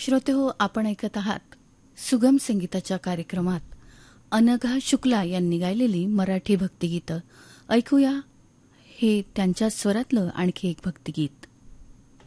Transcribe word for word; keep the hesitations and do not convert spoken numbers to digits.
श्रोतेहो, आपण ऐकत आहात सुगम संगीताच्या कार्यक्रमात अनघा शुक्ला यांनी गायलेली मराठी भक्तिगीतं. ऐकूया हे त्यांच्या स्वरातलं आणखी एक भक्तिगीत.